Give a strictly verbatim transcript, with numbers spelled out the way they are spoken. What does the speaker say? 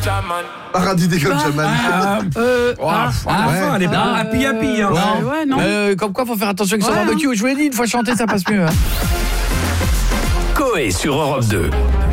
Paradis des comme Jaman. Ah, euh, Oh, ah, à la ouais. fin, elle est pas Ah, happy happy. Hein. ouais, ouais, non. Euh, comme quoi, faut faire attention avec son Ouais, barbecue. Je vous l'ai dit, une fois chanter, ça passe mieux. Hein. Coé sur Europe deux.